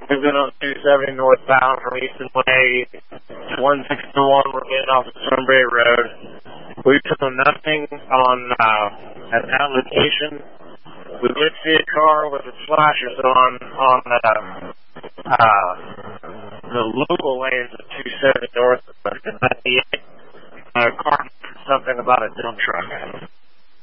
We've been on 270 northbound from Easton Way, 161. We're getting off of Sunbury Road. We've done nothing on at that location. We did see a car with its flashers on the local lanes of 270 north, but 98. A car, something about a dump truck.